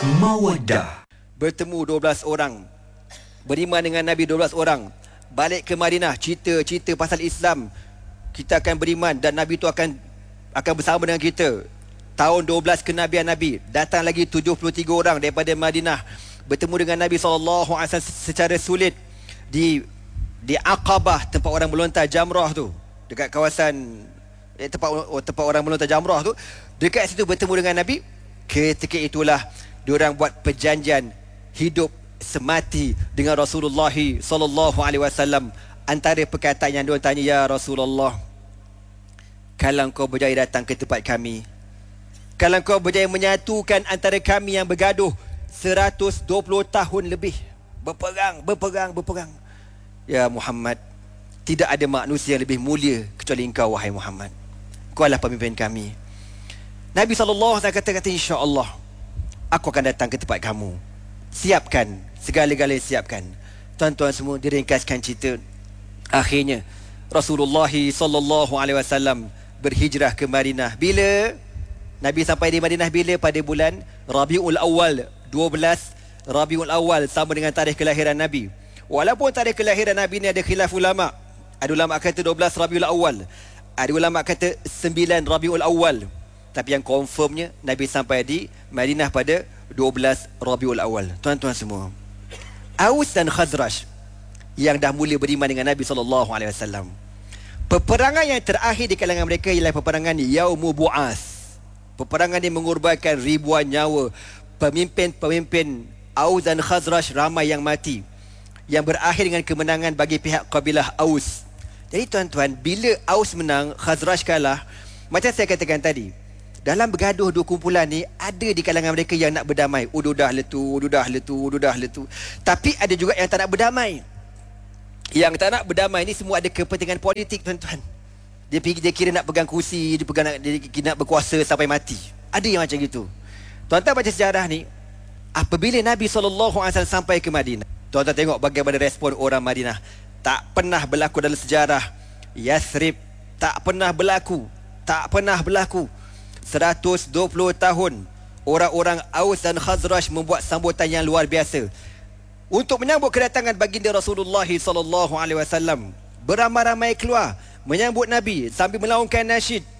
Mawaddah. Bertemu 12 orang, beriman dengan Nabi 12 orang, balik ke Madinah, cerita pasal Islam. Kita akan beriman dan Nabi tu akan bersama dengan kita. Tahun 12 kenabian Nabi, datang lagi 73 orang daripada Madinah bertemu dengan Nabi SAW secara sulit di Aqabah, tempat orang melontar jamrah tu, dekat kawasan tempat orang melontar jamrah tu. Dekat situ bertemu dengan Nabi. Ketika itulah diorang buat perjanjian hidup semati dengan Rasulullah SAW. Antara perkataan yang diorang tanya, ya Rasulullah, kalau kau berjaya datang ke tempat kami, kalau kau berjaya menyatukan antara kami yang bergaduh 120 tahun lebih, berperang, ya Muhammad, tidak ada manusia yang lebih mulia kecuali engkau, wahai Muhammad. Kau adalah pemimpin kami. Nabi SAW kata, insya-Allah aku akan datang ke tempat kamu. Siapkan, segala-galanya siapkan. Tuan-tuan semua, diringkaskan cerita. Akhirnya Rasulullah SAW berhijrah ke Madinah. Bila Nabi sampai di Madinah? Bila? Pada bulan Rabiul Awal, 12 Rabiul Awal, sama dengan tarikh kelahiran Nabi. Walaupun tarikh kelahiran Nabi ni ada khilaf ulama. Ada ulama kata 12 Rabiul Awal, ada ulama kata 9 Rabiul Awal. Tapi yang confirmnya Nabi sampai di Madinah pada 12 Rabiul Awal. Tuan-tuan semua, Aus dan Khazraj yang dah mula beriman dengan Nabi SAW, peperangan yang terakhir di kalangan mereka ialah peperangan Yaumul Bu'as. Peperangan ini mengorbankan ribuan nyawa. Pemimpin-pemimpin Aus dan Khazraj ramai yang mati, yang berakhir dengan kemenangan bagi pihak kabilah Aus. Jadi tuan-tuan, bila Aus menang, Khazraj kalah, macam saya katakan tadi, dalam bergaduh dua kumpulan ni, ada di kalangan mereka yang nak berdamai. Ududah letu. Tapi ada juga yang tak nak berdamai. Yang tak nak berdamai ni semua ada kepentingan politik, tuan-tuan. Dia kira nak pegang kursi, dia nak berkuasa sampai mati. Ada yang macam gitu. Tuan-tuan baca sejarah ni, apabila Nabi SAW sampai ke Madinah, tuan-tuan tengok bagaimana respon orang Madinah. Tak pernah berlaku dalam sejarah Yathrib, tak pernah berlaku 120 tahun orang-orang Aus dan Khazraj membuat sambutan yang luar biasa untuk menyambut kedatangan baginda Rasulullah SAW. Beramai-ramai keluar menyambut Nabi sambil melaungkan nasyid.